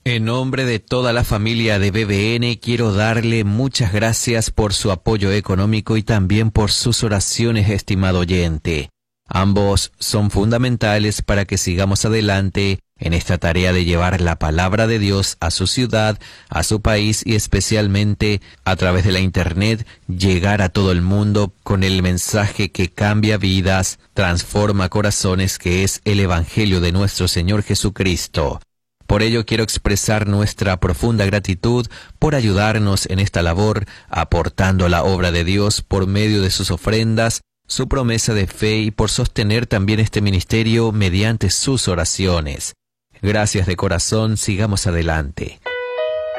En nombre de toda la familia de BBN, quiero darle muchas gracias por su apoyo económico y también por sus oraciones, estimado oyente. Ambos son fundamentales para que sigamos adelante en esta tarea de llevar la palabra de Dios a su ciudad, a su país y especialmente a través de la Internet, llegar a todo el mundo con el mensaje que cambia vidas, transforma corazones, que es el Evangelio de nuestro Señor Jesucristo. Por ello quiero expresar nuestra profunda gratitud por ayudarnos en esta labor, aportando a la obra de Dios por medio de sus ofrendas, su promesa de fe y por sostener también este ministerio mediante sus oraciones. Gracias de corazón, sigamos adelante.